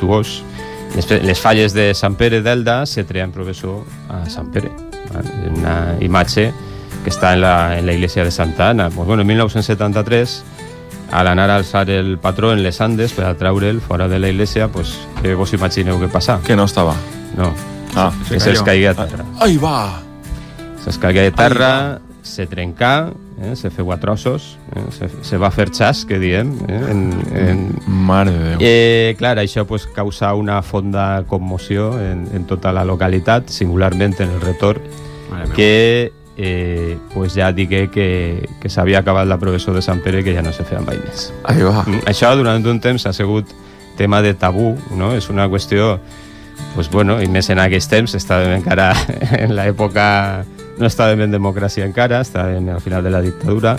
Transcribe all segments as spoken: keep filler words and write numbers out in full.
virtuós. Les, les falles de Sant Pere d'Elda se treien professor a Sant Pere. Una imatge que està en la, en la iglesia de Santa Anna. Pues bueno, en mil nou-cents setanta-tres, al anar a alçar el patró en les Andes per a treure'l fora de la iglesia, pues, què vos imagineu què passa? Que no estava. No, ah, que se'ls caigui a terra. Ai, va! Se'ls caigui a terra, se trencà, eh, se feu a trossos, eh, se, se va fer xas, que diem. Eh, en, en... Mare de Déu. Eh, clar, això pues, causa una fonda commoció en, en tota la localitat, singularment en el retorn, que eh, pues ja digué que, que s'havia acabat la professó de Sant Pere, que ja no se feia mai més. Ai, va. Això durant un temps ha sigut tema de tabú, no? És una qüestió, pues, bueno, i més en aquests temps, estàvem encara en l'època, no estàvem en democràcia encara, estàvem al final de la dictadura.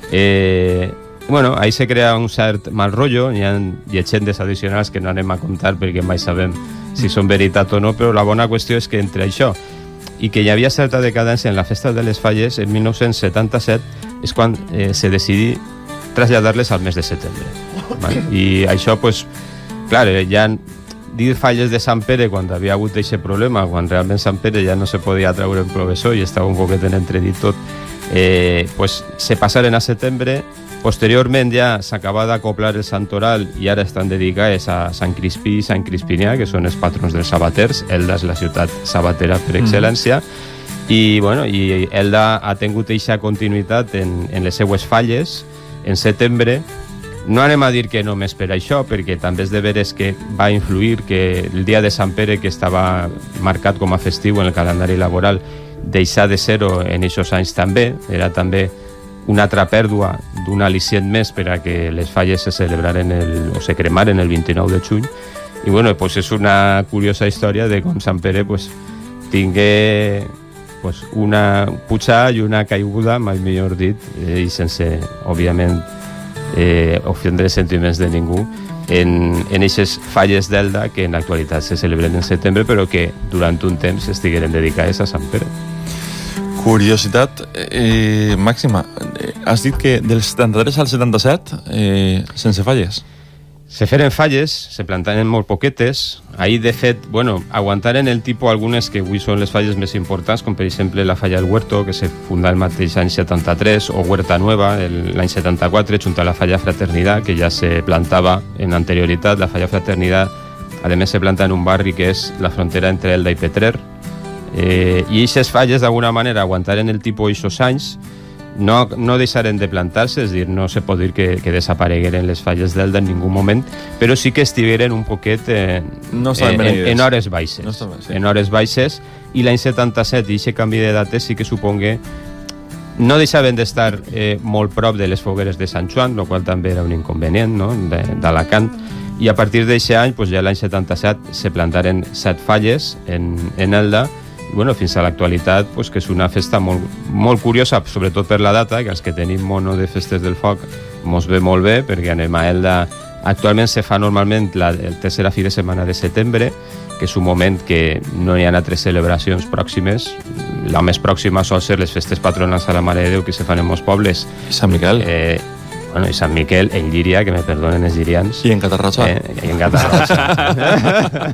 Eh, bueno, ahí se crea un cert mal rotllo, hi ha llegendes addicionals que no anem a contar perquè mai sabem si són veritat o no, però la bona qüestió és que entre això i que hi havia certa decadència en la festa de les Falles, en mil nou-cents setanta-set és quan eh, se decidí traslladar-les al mes de setembre. ¿Vale? I això, pues, clar, ja dir Falles de Sant Pere quan havia hagut aquest problema, quan realment Sant Pere ja no se podia treure en professor i estava un poquet en entredit tot, eh, pues, se passaren a setembre. Posteriorment ja s'acaba d'acoplar el santoral i ara estan dedicats a Sant Crispí i Sant Crispinià, que són els patrons dels sabaters. Elda és la ciutat sabatera per excel·lència. Mm. I, bueno, i Elda ha tingut eixa continuïtat en, en les seues falles. En setembre, no anem a dir que només per això, perquè també és de veres que va influir que el dia de Sant Pere, que estava marcat com a festiu en el calendari laboral, deixar de ser-ho en aquests anys també. Era també una altra pèrdua d'un al·licient més per a que les falles se celebraren el, o se cremaren el vint-i-nou de juny. I bueno, pues és una curiosa història de com Sant Pere pues, tingué pues, una pujada i una caiguda, mai millor dit, eh, i sense, òbviament, eh, ofendre sentiments de ningú, en aquestes falles d'Elda que en l'actualitat se celebren en setembre, però que durant un temps estigueren dedicades a Sant Pere. Curiositat eh, màxima. Has dit que del setanta-tres al setanta-set eh, sense falles. Se feren falles, se plantaren molt poquetes. Ahir, de fet, bueno, aguantaren el tipus algunes que avui són les falles més importants, com per exemple la falla del Huerto, que se funda el mateix any setanta-tres, o Huerta Nueva, l'any setanta-quatre, junt a la falla Fraternidad, que ja se plantava en anterioritat. La falla Fraternidad, a més, se planta en un barri que és la frontera entre Elda i Petrer. Eh, i aquestes falles d'alguna manera aguantaren el tipus aquests anys, no, no deixaren de plantar-se, és dir, no se pot dir que, que desaparegueren les falles d'Elda en ningú moment, però sí que estigueren un poquet eh, no eh, en, en hores baixes, no estava, sí. en hores baixes, i l'any setanta-set i aquest canvi de dates sí que supongué no deixaven d'estar eh, molt prop de les fogueres de Sant Joan, el qual també era un inconvenient, no? d'Alacant, i a partir d'aquest any, pues, ja l'any setanta-set se plantaren set falles en, en Elda. Bueno, fins a l'actualitat, pues, que és una festa molt, molt curiosa, sobretot per la data, que els que tenim mono de festes del foc mos ve molt bé, perquè anem a Elda. Actualment se fa normalment la, la tercera fi de setmana de setembre, que és un moment que no hi ha altres celebracions pròximes. La més pròxima sol ser les festes patronals a la Mare de Déu, que se fan en molts pobles. I Sant Miquel. Eh, bueno, i Sant Miquel, en Llíria, que me perdonen els llirians. I en Catarroja. Eh, I en Catarroja.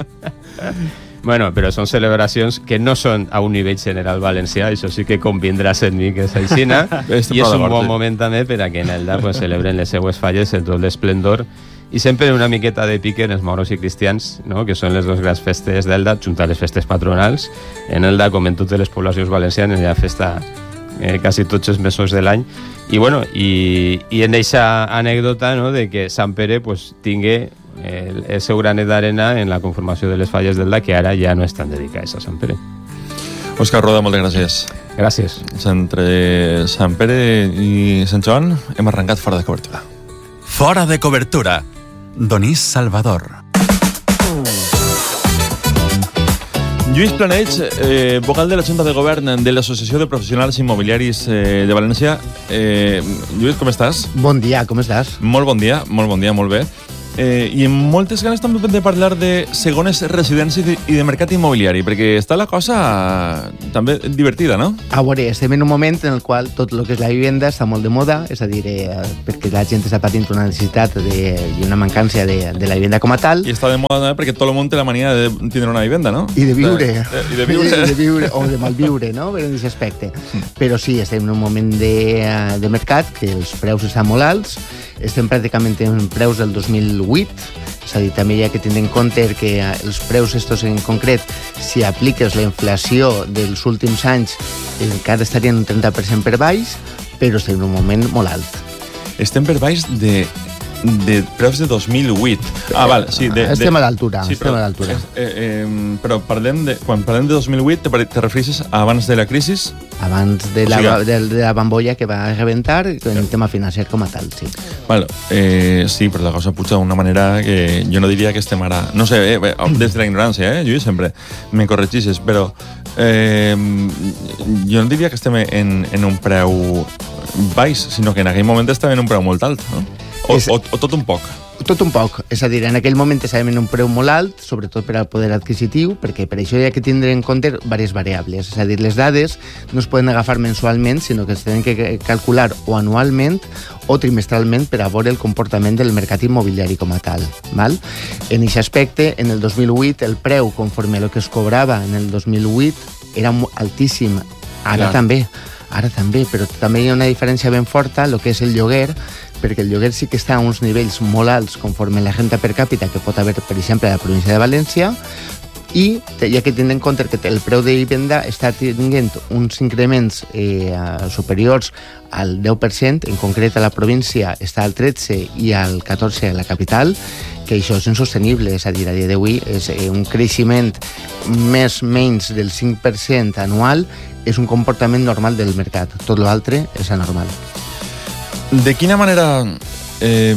Bueno, però són celebracions que no són a un nivell general valencià, això sí que convindràs en mi que és aixina, i és un bon moment també per a que en Elda pues, celebren les seues falles en tot l'esplendor, i sempre una miqueta de pique en els moros i cristians, no? Que són les dues grans festes d'Elda, junt a les festes patronals. En Elda, com en totes les poblacions valencianes, hi ha festa eh, quasi tots els mesos de l'any, i bueno, i, i en aquesta anècdota, no?, de que Sant Pere pues, tingué el, el seu granet d'arena en la conformació de les falles d'Elda, que ara ja no estan dedicades a Sant Pere. Òscar Roda, moltes gràcies. Gràcies. Entre Sant Pere i Sant Joan hem arrencat Fora de Cobertura. Fora de Cobertura. Donís Salvador. Lluís Planell, eh, vocal de la Junta de Govern de l'Associació de Professionals Immobiliaris eh, de València. Eh, Lluís, com estàs? Bon dia, com estàs? Molt bon dia, molt bon dia, molt bé. Eh, I amb moltes ganes també de parlar de segones residències i de mercat immobiliari, perquè està la cosa també divertida, no? A veure, estem en un moment en el qual tot el que és la vivenda està molt de moda, és a dir, eh, perquè la gent està patint una necessitat de, i una mancança de, de la vivenda com a tal. I està de moda perquè tot el món té la mania de tindre una vivenda, no? I de viure. De, I de viure. I de viure o de malviure, no? Per en aquest aspecte. Però sí, estem en un moment de, de mercat que els preus estan molt alts, estem pràcticament en preus del dos mil vuit, és a dir, també hi ha que tenir en compte que els preus estos en concret, si apliques la inflació dels últims anys, encara estarien un trenta per cent per baix, però estem en un moment molt alt. Estem per baix de, de preus de dos mil vuit. Ah, val, sí. De, estem de, a l'altura, sí, estem però, a l'altura. Eh, eh, però parlem de, quan parlem de dos mil vuit, te, te refereixes a abans de la crisi? Abans de, o sigui, la, de, de la bambolla que va rebentar en el tema financer com a tal, sí. Val, eh, sí, però la cosa puja d'una manera que jo no diria que estem ara... No sé, eh, des de la ignorància, eh, jo sempre me corregixes, però eh, jo no diria que estem en, en un preu baix, sinó que en aquell moment estàvem en un preu molt alt, no? O, és... o, o tot un poc? Tot un poc, és a dir, en aquell moment estàvem en un preu molt alt, sobretot per al poder adquisitiu, perquè per això hi ha que tindre en compte diverses variables, és a dir, les dades no es poden agafar mensualment, sinó que es tenen que calcular o anualment o trimestralment per a veure el comportament del mercat immobiliari com a tal. Val? En aquest aspecte, en el dos mil vuit, el preu conforme a el que es cobrava en el dos mil vuit era altíssim, ara Clar. també, ara també, però també hi ha una diferència ben forta, el que és el lloguer, perquè el lloguer sí que està a uns nivells molt alts conforme a la renda per càpita que pot haver, per exemple, a la província de València, i hi ha que tenir en compte que el preu de vivenda està tinguent uns increments eh, superiors al deu per cent, en concret a la província està al tretze per cent i al catorze per cent a la capital, que això és insostenible, és a dir, a dia d'avui és un creixement més menys del cinc per cent anual, és un comportament normal del mercat, tot l'altre és anormal. De quina manera eh,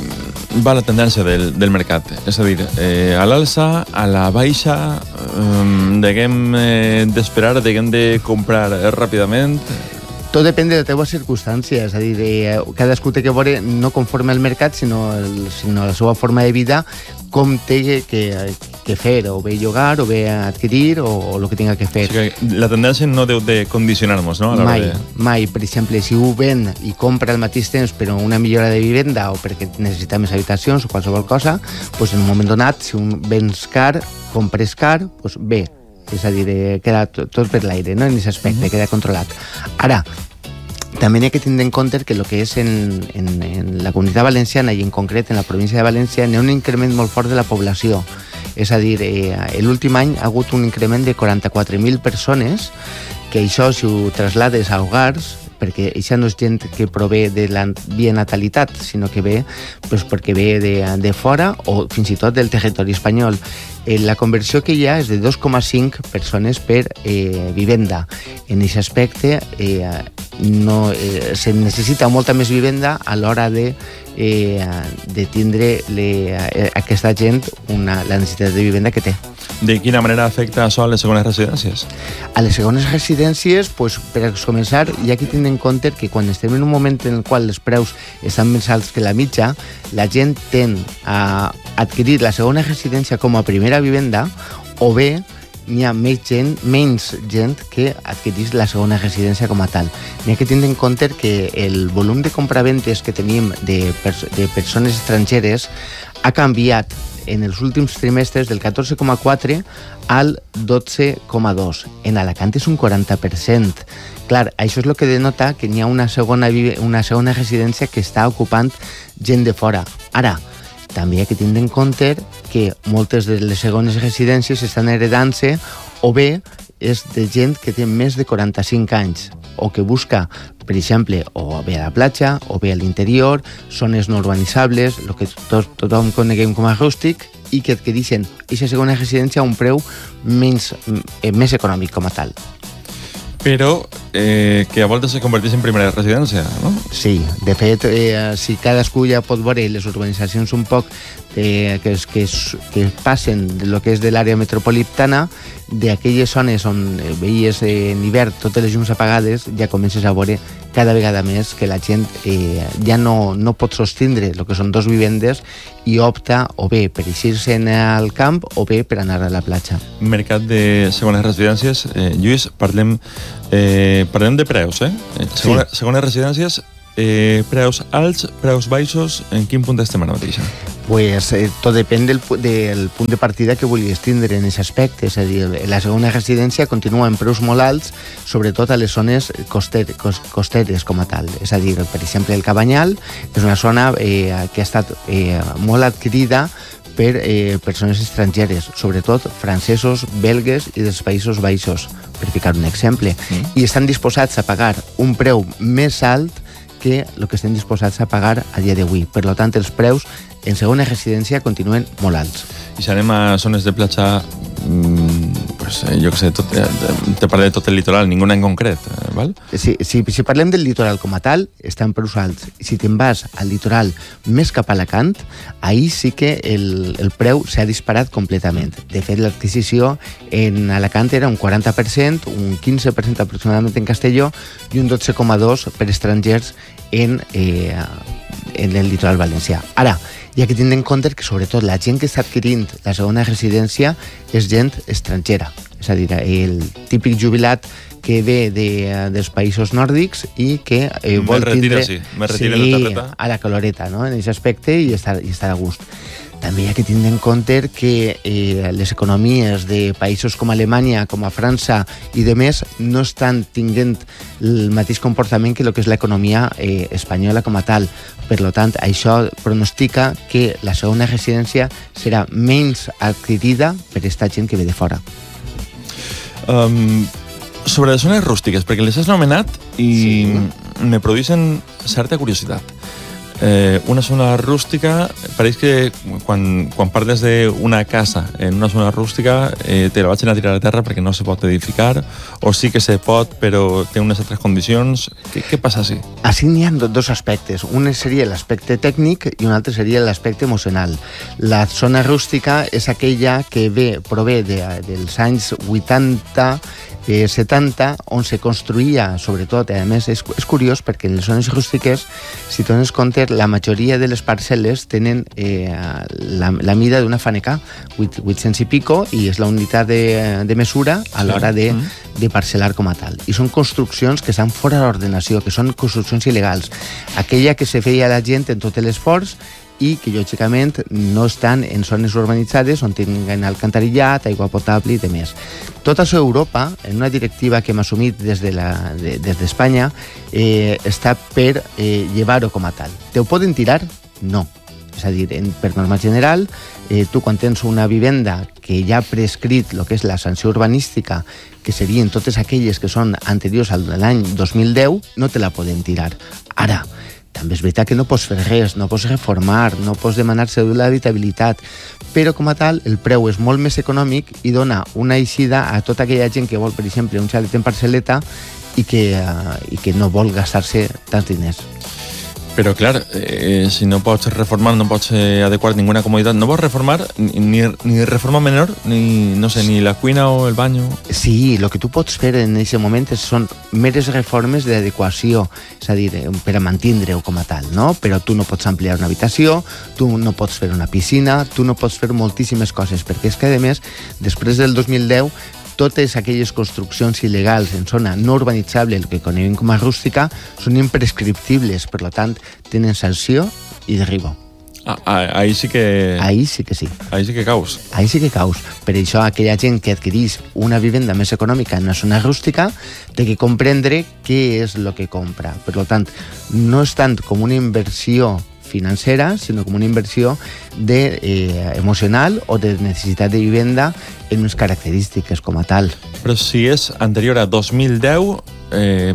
va la tendència del, del mercat? És a dir, eh, a l'alça, a la baixa, eh, deguem eh, d'esperar, deguem de comprar eh, ràpidament? Tot depèn de la teva circumstància, és a dir, eh, cadascú té que veure no conforme al mercat, sinó, el, sinó la seva forma de vida, com té que, que fer, o bé llogar, o bé adquirir, o, o el que tinga que fer. O sigui, la tendència no deu de condicionar-nos, no? A Mai, de... mai. Per exemple, si un ven i compra al mateix temps però una millora de vivenda o perquè necessita més habitacions o qualsevol cosa, doncs en un moment donat, si un vens car, compres car, doncs bé. És a dir, queda tot, tot per l'aire, no? En aquest aspecte, mm-hmm. queda controlat. Ara, també hi ha que tindre en compte que el que és en, en, en la comunitat valenciana i en concret en la província de València hi ha un increment molt fort de la població. És a dir, eh, l'últim any ha hagut un increment de quaranta-quatre mil persones, que això, si ho traslades a hogars, perquè això no és gent que prové de la via natalitat, sinó que ve pues, perquè ve de, de fora o fins i tot del territori espanyol. Eh, la conversió que hi ha és de dos coma cinc persones per eh, vivenda. En aquest aspecte eh, no, eh, se necessita molta més vivenda a l'hora de, eh, de tindre le, eh, aquesta gent una, la necessitat de vivenda que té. De quina manera afecta això a les segones residències? A les segones residències, pues, per començar, hi ha que tenir en compte que quan estem en un moment en el qual els preus estan més alts que la mitja, la gent tend a adquirir la segona residència com a primera vivenda, o bé n'hi ha més gent, menys gent que adquirís la segona residència com a tal. N'hi ha que tenir en compte que el volum de compraventes que tenim de, pers de persones estrangeres ha canviat en els últims trimestres del catorze coma quatre al dotze coma dos. En Alacant és un quaranta per cent. Clar, això és el que denota que n'hi ha una segona, una segona residència que està ocupant gent de fora. Ara, també hi ha que tindre en compte que moltes de les segones residències estan heredant-se o bé és de gent que té més de quaranta-cinc anys o que busca, per exemple, o bé a la platja o bé a l'interior, zones no urbanitzables, el que tot, tothom coneguem com a rústic, i que adquireixen aquesta segona residència a un preu menys, eh, més econòmic com a tal. Però eh, que a voltes se converteix en primera residència, no? Sí, de fet, eh, si cadascú ja pot veure les urbanitzacions un poc eh, que, es, que, es, que passen de lo que és de l'àrea metropolitana, d'aquelles zones on veies eh, en hivern totes les llums apagades, ja comences a veure cada vegada més que la gent eh, ja no, no pot sostindre el que són dos vivendes i opta o bé per eixir-se'n al camp o bé per anar a la platja. Mercat de segones residències, eh, Lluís, parlem, eh, parlem de preus, eh? Segona, sí. Segones residències, eh, preus alts, preus baixos, en quin punt estem ara mateix? Pues eh, tot depèn del, del punt de partida que vulguis tindre en aquest aspecte. És a dir, la segona residència continua en preus molt alts, sobretot a les zones coster, cos, costeres com a tal. És a dir, per exemple, el Cabanyal és una zona eh, que ha estat eh, molt adquirida per eh, persones estrangeres, sobretot francesos, belgues i dels Països Baixos, per ficar un exemple. Mm. I estan disposats a pagar un preu més alt que el que estem disposats a pagar a dia d'avui. Per tant, els preus en segona residència continuen molt alts. I si anem a zones de platja, mmm, pues, eh, jo què sé, tot, eh, te parlaré de tot el litoral, ninguna en concret, eh, val? Si, si, si parlem del litoral com a tal, estan preus alts. Si te'n vas al litoral més cap a Alacant, ahir sí que el, el preu s'ha disparat completament. De fet, l'adquisició en Alacant era un quaranta per cent, un quinze per cent aproximadament en Castelló i un dotze coma dos per cent per estrangers en, eh, en el litoral valencià. Ara, hi ha que tindre en compte que sobretot la gent que està adquirint la segona residència és gent estrangera, és a dir, el típic jubilat que ve de, dels països nòrdics i que eh, vol me retira, tindre... Sí, me retira sí, la terreta. A la caloreta, no?, en aquest aspecte i estar, i estar a gust. També hi ha que tindre en compte que eh, les economies de països com Alemanya, com a França i de més no estan tinguent el mateix comportament que el que és l'economia eh, espanyola com a tal. Per tant, això pronostica que la segona residència serà menys adquirida per aquesta gent que ve de fora. Um, sobre les zones rústiques, perquè les has nomenat i sí. Me produeixen certa curiositat. Eh, una zona rústica, pareix que quan, quan parles d'una casa en una zona rústica eh, te la vaig a tirar a terra perquè no se pot edificar, o sí que se pot però té unes altres condicions. Què, què passa així? Així n'hi ha dos aspectes. Un seria l'aspecte tècnic i un altre seria l'aspecte emocional. La zona rústica és aquella que ve, prové de, dels anys vuitanta, Eh, setanta, on se construïa, sobretot, a més, és, és curiós perquè en les zones rústiques, si dones compte, la majoria de les parcel·les tenen eh, la, la mida d'una faneca, vuit-cents i pico, i és la unitat de, de mesura a l'hora de, de parcel·lar com a tal. I són construccions que estan fora d'ordenació, que són construccions il·legals. Aquella que se feia la gent en tot l'esforç i que, lògicament, no estan en zones urbanitzades on tinguen alcantarillat, aigua potable i demés. Tot això a Europa, en una directiva que hem assumit des de la, de, des d'Espanya, eh, està per eh, llevar-ho com a tal. Te ho poden tirar? No. És a dir, en, per norma general, eh, tu quan tens una vivenda que ja ha prescrit el que és la sanció urbanística, que serien totes aquelles que són anteriors a l'any dos mil deu, no te la poden tirar. Ara, també és veritat que no pots fer res, no pots reformar, no pots demanar cèdula d'habitabilitat, però com a tal el preu és molt més econòmic i dona una eixida a tota aquella gent que vol, per exemple, un xalet en parcel·leta i que, uh, i que no vol gastar-se tants diners. Però, clar, eh, si no pots reformar, no pots eh, adequar ninguna comoditat, no pots reformar ni, ni reforma menor, ni, no sé, ni la cuina o el baño. Sí, el que tu pots fer en aquest moment són meres reformes d'adequació, és a dir, per a mantindre-ho com a tal, no? Però tu no pots ampliar una habitació, tu no pots fer una piscina, tu no pots fer moltíssimes coses, perquè és que, a més, després del dos mil deu, totes aquelles construccions il·legals en zona no urbanitzable, el que coneguem com a rústica, són imprescriptibles, per tant, tenen sanció i derribo. Ah, ahí sí que... Ahí sí que sí. Ahí sí que caus. Ahí sí que caus. Per això, aquella gent que adquirís una vivenda més econòmica en una zona rústica té que comprendre què és el que compra. Per tant, no és tant com una inversió financera, sinó com una inversió de, eh, emocional o de necessitat de vivenda en unes característiques com a tal. Però si és anterior a dos mil deu, eh,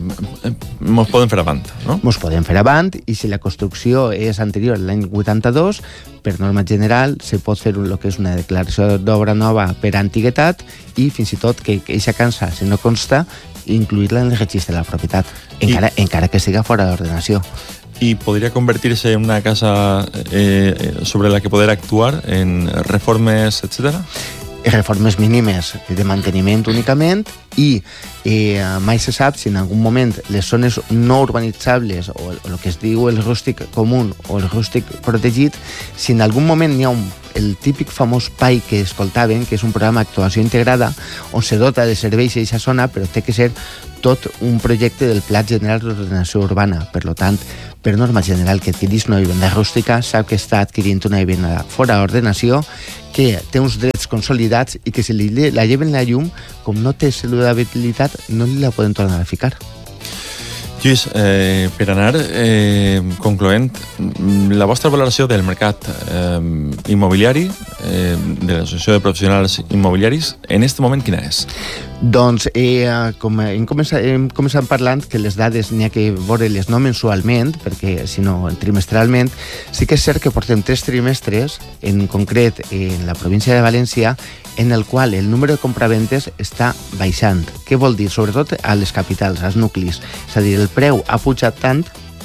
mos poden fer avant, no? Mos podem fer avant, i si la construcció és anterior a l'any vuitanta-dos, per norma general se pot fer el que és una declaració d'obra nova per antiguitat i fins i tot que aquesta casa, si no consta, incluir-la en el registre de la propietat, encara, I... encara que siga fora d'ordenació. ¿Y podría convertirse en una casa eh, sobre la que poder actuar en reformes, etcétera? Reformes mínimes de manteniment únicament i eh, mai se sap si en algun moment les zones no urbanitzables o el que es diu el rústic comú o el rústic protegit, si en algun moment n'hi ha un, el típic famós P A I que escoltaven, que és un programa d'actuació integrada on se dota de serveis a aquesta zona, però té que ser tot un projecte del Pla General d'Ordenació Urbana. Per tant, per norma general, que adquirís una vivenda rústica sap que està adquirint una vivenda fora d'ordenació, que té uns drets consolidats i que si li, la lleven la llum, com no té saludabilitat, no li la poden tornar a ficar. Lluís, eh, per anar eh, concloent, la vostra valoració del mercat eh, immobiliari, eh, de l'Associació de Professionals Immobiliaris, en aquest moment quina és? Doncs, eh, com hem començat, hem començat parlant que les dades n'hi ha que veure-les no mensualment, perquè sinó trimestralment, sí que és cert que portem tres trimestres, en concret en la província de València, en el qual el número de compraventes està baixant. Què vol dir? Sobretot a les capitals, als nuclis. És a dir, el preu ha pujat tant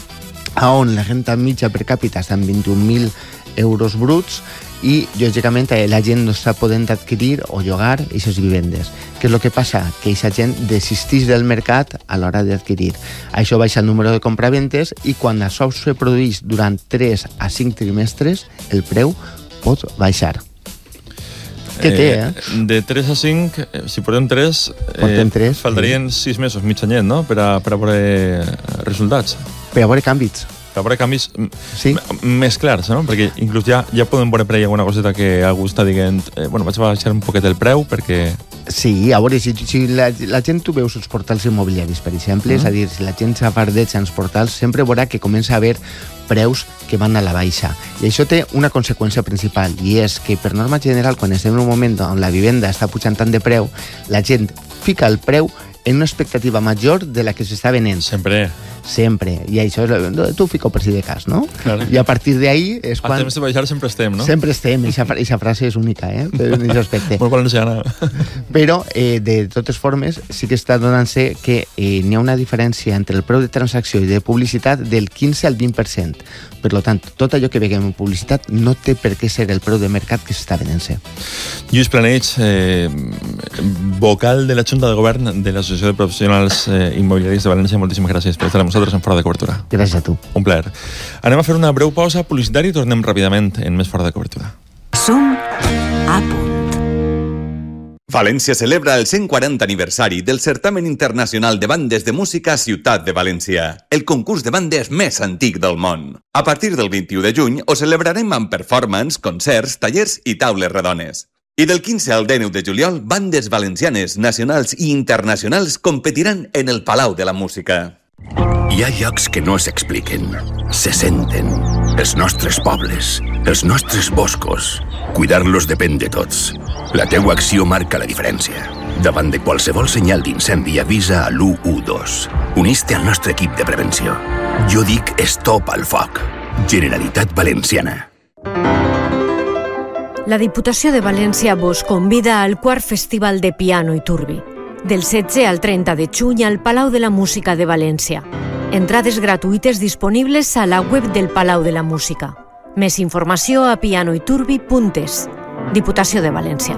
a on la renta mitja per càpita està en vint-i-un mil euros bruts i, lògicament, la gent no està podent adquirir o llogar aquestes vivendes. Què és el que passa? Que aquesta gent desisteix del mercat a l'hora d'adquirir. Això baixa el número de compraventes i quan això se produeix durant tres a cinc trimestres, el preu pot baixar. Què té, eh? De tres a cinc, si portem tres, portem tres, faltarien sí. sis mesos, mig anyet, no?, per a, per a veure resultats. Per a veure canvis. Per a veure canvis sí. més clars, no? Perquè inclús ja, ja podem veure per ahí alguna coseta que algú està dient eh, bueno, vaig a baixar un poquet el preu perquè... Sí, a veure, si, si la, la gent tu veus els portals immobiliaris, per exemple, mm. és a dir, si la gent s'afardeja en els portals, sempre veurà que comença a haver preus que van a la baixa. I això té una conseqüència principal, i és que, per norma general, quan estem en un moment on la vivenda està pujant tant de preu, la gent fica el preu en una expectativa major de la que s'està venent. Sempre. Sempre. I això és... Tu fico per si de cas, no? Claro. I a partir d'ahí és quan... A temps de baixar sempre estem, no? Sempre estem. Aquesta frase és única, eh? En aquest aspecte. Molt valenciana. Però, eh, de totes formes, sí que està donant-se que eh, n'hi ha una diferència entre el preu de transacció i de publicitat del quinze al vint per cent. Per tant, tot allò que veiem en publicitat no té per què ser el preu de mercat que s'està venent-se. Lluís Planells, eh, vocal de la Junta de Govern de l'Associació de Professionals eh, Immobiliaris de València, moltíssimes gràcies per estar amb nosaltres en Fora de Cobertura. Gràcies a tu. Un plaer. Anem a fer una breu pausa publicitària i tornem ràpidament en més Fora de Cobertura. Som a punt. València celebra el cent quaranta aniversari del certamen internacional de bandes de música Ciutat de València, el concurs de bandes més antic del món. A partir del vint-i-u de juny ho celebrarem amb performance, concerts, tallers i taules redones. I del quinze al dinou de juliol, bandes valencianes, nacionals i internacionals competiran en el Palau de la Música. Hi ha llocs que no s'expliquen, se senten. Els nostres pobles, els nostres boscos. Cuidar-los depèn de tots. La teua acció marca la diferència. Davant de qualsevol senyal d'incendi avisa a l'u u dos. Unís-te al nostre equip de prevenció. Jo dic stop al foc. Generalitat Valenciana. La Diputació de València vos convida al quart Festival de Piano i Turbi, del setze al trenta de juny al Palau de la Música de València. Entrades gratuïtes disponibles a la web del Palau de la Música. Més informació a pianoiturbi punt es. Diputació de València.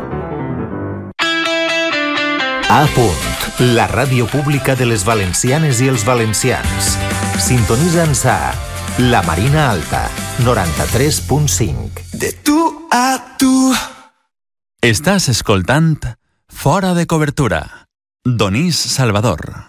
A punt, la ràdio pública de les valencianes i els valencians. Sintonitza'ns a La Marina Alta, noranta-tres punt cinc. De tu a tu. Estàs escoltant Fora de Cobertura. Donís Salvador.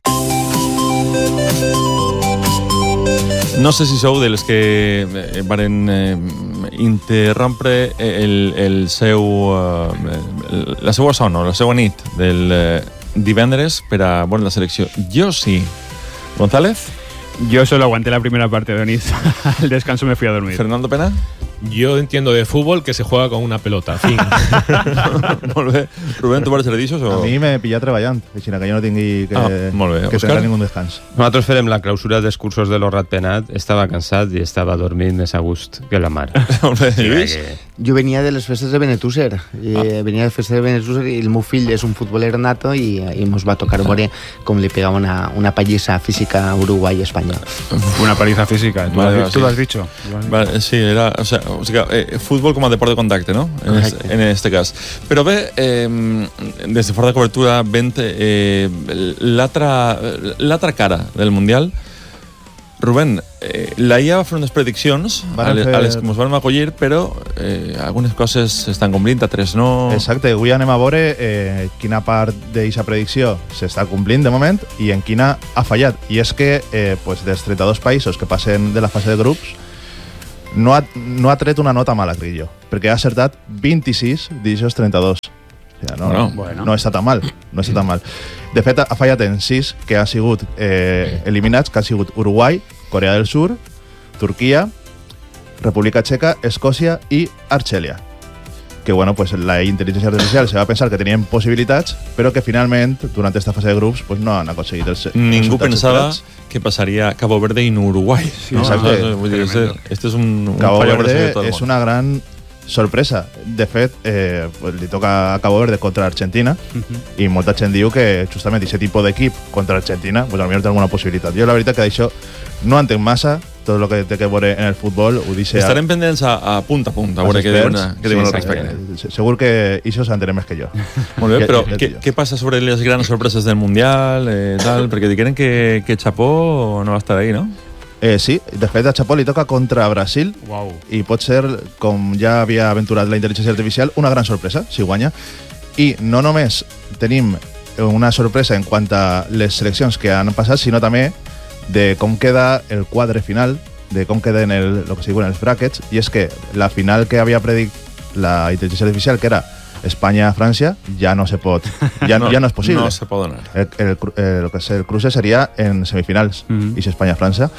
No sé si sou dels que eh, varen eh, interrompre el, el seu, eh, la seva son o la seva nit del eh, divendres per a bueno, la selecció. Jo sí. González? Yo solo aguanté la primera parte, Donís. Al descanso me fui a dormir. Fernando Pena? Yo entiendo de fútbol que se juega con una pelota. Fin. Molt bé. Rubén, tu vols ser d'ixos o...? A mi me pilla treballant, així que jo no tingui que, ah, molt bé. que Òscar? tenir ningú descans. Nosaltres farem la clausura dels cursos de lo Ratpenat. Estava cansat i estava dormint més a gust que la mare. Molt bé, Lluís? Jo venia de les festes de Benetússer. I ah. Venia de les festes de Benetússer i el meu fill és un futbolero nato i, i mos va tocar veure com li pegava una, una pallissa física a Uruguai i Espanya. Una paliza física, ¿tú, vale, lo, has, sí. ¿tú lo has dicho? Vale, sí, era, o sea, o sigui, eh, fútbol com a deport de contacte, no? En, es, en este cas. Però bé, eh, des de fora de cobertura, vent eh, l'altra cara del Mundial. Rubén, eh, la I A va fer unes prediccions a les, fer... a les que ens vam acollir, però eh, algunes coses s'estan complint, altres no... Exacte, avui anem a veure eh, quina part d'aquesta predicció s'està complint de moment i en quina ha fallat. I és que eh, pues, dels trenta-dos països que passen de la fase de grups no ha, no ha tret una nota mala, crec jo, perquè ha acertat vint-i-sis d'aquests trenta-dos. O sigui, no, bueno, no, bueno. no està tan mal, no està tan mal. De fet, ha fallat en sis que han sigut eh, eliminats, que han sigut Uruguai, Corea del Sur, Turquia, República Checa, Escòcia i Argèlia. Que, bueno, pues la intel·ligència artificial se va pensar que tenien possibilitats, però que finalment, durant aquesta fase de grups, pues no han aconseguit els Ningú pensava esperats. Que passaria Cabo Verde i no Uruguai. Sí, no? Exacte. No, vull dir, este, este és un, un Cabo Verde tot és una gran sorpresa. De fet, eh, pues, li toca a Cabo Verde contra Argentina uh-huh. i molta gent diu que justament aquest tipus d'equip contra Argentina pues, potser té alguna possibilitat. Jo la veritat que d'això no entenc massa, tot el que té que veure en el futbol ho dice estarem a... pendents a, a punt a punt a veure què diuen, què diuen sí, al respecte. Eh, segur que això s'entén més que jo. Molt bé, però què, què passa sobre les grans sorpreses del Mundial eh, tal? Perquè diuen que, que Chapó no va estar ahí, no? Eh, sí, de fet a Chapó li toca contra Brasil wow. i pot ser, com ja havia aventurat la intel·ligència artificial, una gran sorpresa si guanya. I no només tenim una sorpresa en quant a les seleccions que han passat, sinó també de com queda el quadre final, de com queden el, lo que se diuen els brackets, i és que la final que havia predit la intel·ligència artificial, que era Espanya-França, ja no se pot, ja no, ja no és possible. No se pot donar. El, el, el, el que és el cruce seria en semifinals, mm-hmm. i si Espanya-França.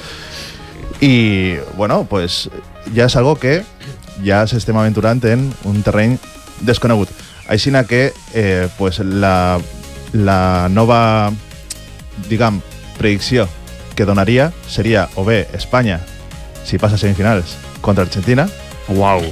I, bueno, pues ja és algo que ja s'estem aventurant en un terreny desconegut. Així que eh, pues la, la nova, diguem, predicció que donaria seria o bé Espanya, si passa a semifinals, contra Argentina. Wow.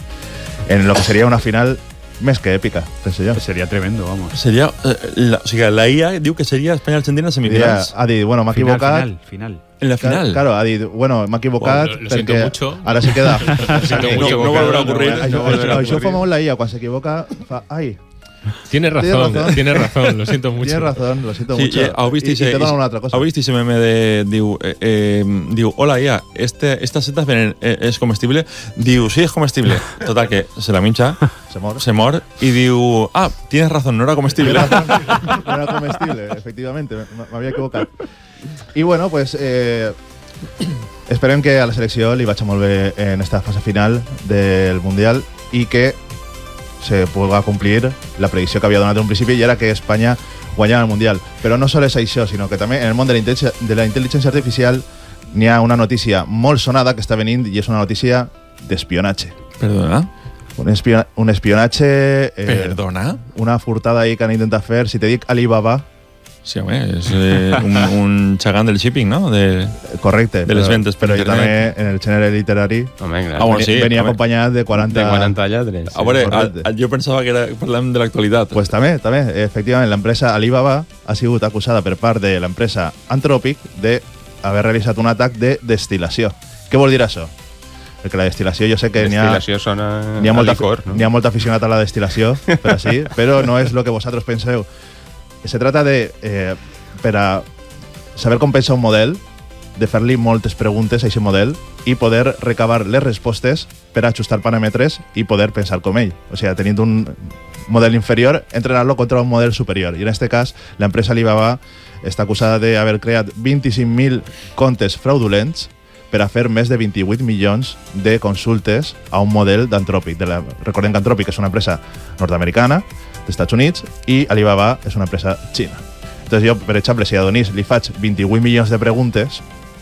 En lo que seria una final més que èpica, penso jo. Seria tremendo, vamos. Seria, eh, la, o sigui, la I A diu que seria Espanya-Argentina en semifinals. Ha dit, bueno, m'ha equivocat. Final, final. En la final. Claro, ha dit, bueno, m'ha equivocat wow, lo, lo perquè mucho. Ara se queda. Lo siento no, mucho. No, no volverà a ocurrir. No, no, això fa molt la I A, quan s'equivoca, fa, ai... Tienes razón, razón, tienes razón, lo siento mucho. Tienes razón, lo siento sí, mucho. Eh, y, y te dono una altra cosa. Heu vist ese meme de... Diu, eh, eh, diu hola, I A, este, esta seta eh, es comestible? Diu, sí, es comestible. Total, que se la mincha, se mor, se mor y diu, ah, tienes razón, no era comestible. No era comestible, efectivamente, me había equivocado. Y bueno, pues... Eh, esperem que a la selecció li vagi molt bé en esta fase final del Mundial i que se puga complir la predicció que havia donat en un principi i era que Espanya guanyava el Mundial. Però no sols això, sinó que també en el món de la intel·ligència, de la intel·ligència artificial n'hi ha una notícia molt sonada que està venint i és una notícia d'espionatge. Perdona? Un, espion un espionatge... Eh, Perdona? Una furtada ahí que han intentat fer. Si te dic Alibaba... Sí, home, és eh, un, un xagant del shipping, no? De, correcte. De les ventes per internet. Però també en el gènere literari home, ah, bueno, sí, venia home. acompanyat de quaranta... De quaranta lladres. Sí. A veure, a, a, jo pensava que era, parlàvem de l'actualitat. Pues també, també. Efectivament, l'empresa Alibaba ha sigut acusada per part de l'empresa Anthropic d'haver realitzat un atac de destil·lació. Què vol dir això? Perquè la destil·lació jo sé que n'hi ha... Destil·lació sona n'hi ha, molta, licor, no? n'hi ha molt aficionat a la destil·lació, però, sí, però no és el que vosaltres penseu. Se trata de... Eh, per a saber com pensa un model, de fer-li moltes preguntes a aquest model i poder recabar les respostes per ajustar paràmetres i poder pensar com ell. O sigui, tenint un model inferior, entrenar-lo contra un model superior. I en aquest cas, l'empresa Alibaba està acusada d'haver creat vint-i-cinc mil comptes fraudulents per a fer més de vint-i-vuit milions de consultes a un model d'Anthropic. De la... Recordem que Anthropic és una empresa nord-americana, dels Estats Units, i Alibaba és una empresa xina. Entonces jo, per exemple, si a Donís li faig vint-i-vuit milions de preguntes,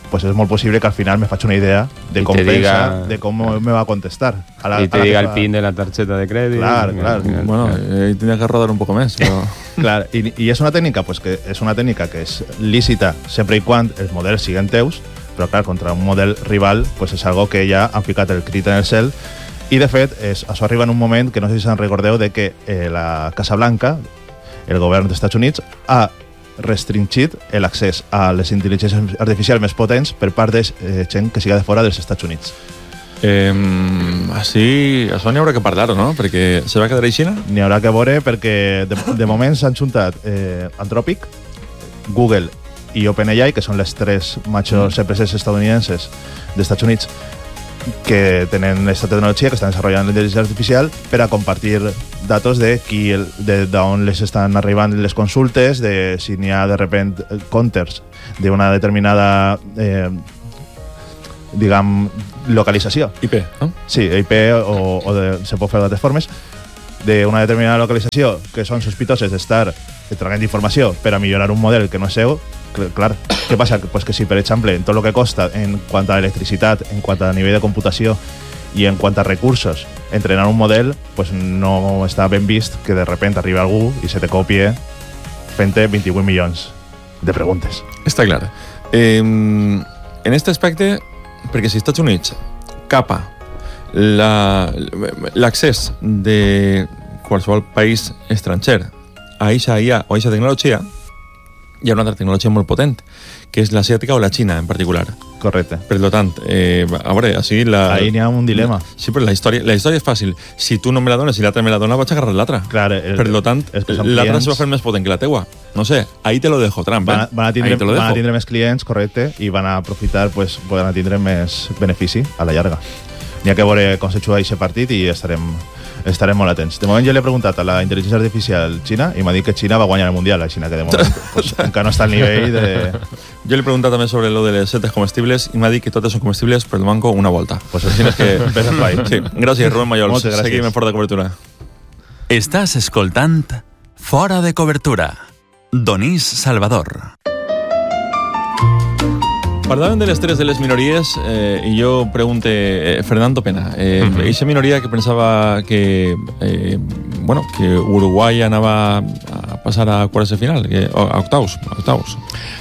pues és molt possible que al final me faig una idea de I com te pensa, diga- de com me va a contestar. A la, Y te a la diga que el fa- pin de la tarjeta de crédito. Clar, clar. Bueno, eh, tenia que rodar un poco més, però... Clar, i, i és una tècnica pues, que és una tècnica que és lícita sempre i quan els models siguin teus, però clar, contra un model rival pues, és algo que ja han ficat el crit en el cel. I de fet, és, això arriba en un moment que no sé si se'n recordeu de que eh, la Casa Blanca, el govern dels Estats Units, ha restringit l'accés a les intel·ligències artificials més potents per part de eh, gent que siga de fora dels Estats Units. Eh, així, això n'hi haurà que parlar, no? Perquè se va quedar a Xina? N'hi haurà que veure perquè de, de moment s'han juntat eh, Anthropic, Google i OpenAI, que són les tres majors empreses estadounidenses dels Estats Units que tenen aquesta tecnologia, que estan desenvolupant la intel·ligència artificial per a compartir datos de qui el, de d'on les estan arribant les consultes, de si n'hi ha de repent counters d'una determinada eh, diguem, localització. I P, no? Sí, I P o, o de, se pot fer d'altres formes d'una determinada localització que són sospitoses d'estar traient informació per a millorar un model que no és seu. Clar, què passa? Pues que si, per exemple, en tot el que costa en quant a electricitat, en quant a nivell de computació i en quant a recursos, entrenar un model, pues no està ben vist que de repente arribi algú i se te copie fent-te vint-i-vuit milions de preguntes. Està clar. Eh, en aquest aspecte, perquè si Estats Units capa la- l'accés de qualsevol país estranger a eixa I A o a eixa tecnologia, hi ha una altra tecnologia molt potent, que és l'asiàtica o la Xina en particular. Correcte. Per tant, eh, a veure, així la... Ahí n'hi ha un dilema. Sí, però la història, la història és fàcil. Si tu no me la dones i l'altre me la dona, vaig agarrar l'altre. Clar, el, Per tant, és que són l'altre clients. se va fer més potent que la teua. No sé, ahí te lo dejo, Trump. Van, eh? a- van, a tindre, Ahí te lo van a dejo. tindre més clients, correcte, i van a aprofitar, pues, van a tindre més benefici a la llarga. N'hi ha que veure com se juga aquest partit i estarem, estarem molt atents. De moment jo l'he preguntat a la intel·ligència artificial xina i m'ha dit que Xina va guanyar el Mundial, la Xina, que de moment pues, encara no està al nivell de... Jo li he preguntat també sobre lo de les setes comestibles i m'ha dit que totes són comestibles, però el manco una volta. Pues així és que ves per ahí. Sí, gràcies, Rubén Mayols. Moltes gràcies. Seguim en Fora de Cobertura. Estàs escoltant Fora de Cobertura. Donís Salvador. Parlàvem de l'estrès de les minories eh, i jo pregunte, eh, Fernando Pena, eh, Mhm. eixa minoria que pensava que, eh, bueno, que Uruguai anava a passar a quarts de final, que, a octavos, a octavos.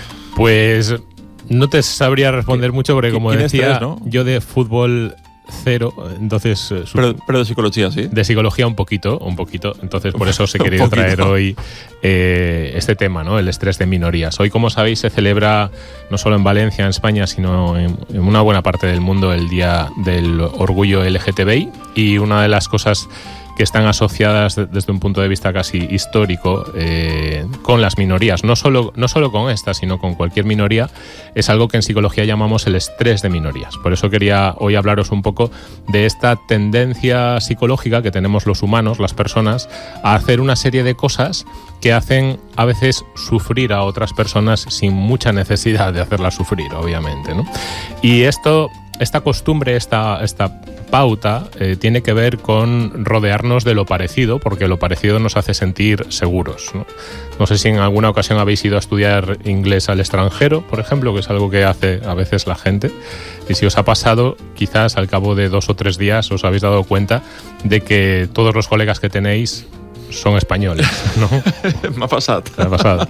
Pues no te sabría responder mucho porque, como ¿Quién decía, estrés, no? yo de fútbol cero, entonces... eh, su- Pero, pero de psicología, sí. De psicología un poquito, un poquito. Entonces, por eso os he Un querido poquito. traer hoy eh, este tema, ¿no? El estrés de minorías. Hoy, como sabéis, se celebra no solo en Valencia, en España, sino en, en una buena parte del mundo el Día del Orgullo L G T B I. Y una de las cosas que están asociadas de- desde un punto de vista casi histórico eh, con las minorías, no solo, no solo con esta, sino con cualquier minoría, es algo que en psicología llamamos el estrés de minorías. Por eso quería hoy hablaros un poco de esta tendencia psicológica que tenemos los humanos, las personas, a hacer una serie de cosas que hacen a veces sufrir a otras personas sin mucha necesidad de hacerlas sufrir, obviamente, ¿no? Y esto, esta costumbre, esta, esta pauta, eh, tiene que ver con rodearnos de lo parecido, porque lo parecido nos hace sentir seguros, ¿no? No sé si en alguna ocasión habéis ido a estudiar inglés al extranjero, por ejemplo, que es algo que hace a veces la gente, y si os ha pasado, quizás al cabo de dos o tres días os habéis dado cuenta de que todos los colegas que tenéis son españoles, ¿no? M'ha passat. ¿Te ha pasado?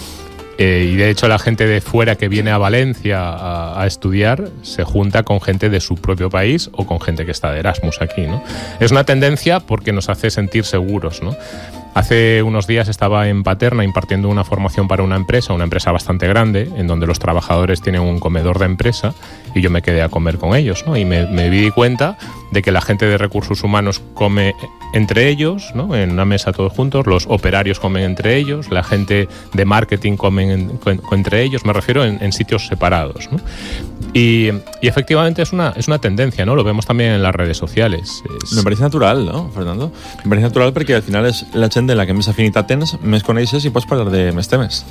Eh, y de hecho la gente de fuera que viene a Valencia a, a estudiar se junta con gente de su propio país o con gente que está de Erasmus aquí, ¿no? Es una tendencia porque nos hace sentir seguros, ¿no? Hace unos días estaba en Paterna impartiendo una formación para una empresa, una empresa bastante grande, en donde los trabajadores tienen un comedor de empresa y yo me quedé a comer con ellos, ¿no? Y me, me di cuenta de que la gente de recursos humanos come entre ellos, ¿no? En una mesa todos juntos, los operarios comen entre ellos, la gente de marketing comen en- con- entre ellos, me refiero en, en sitios separados, ¿no? Y, y efectivamente es una, es una tendencia, ¿no? Lo vemos también en las redes sociales. Es- Me pareix natural, no, Fernando? Me pareix natural perquè al final és la gent de la que més afinitat tens, més coneixes i pots parlar de més temes.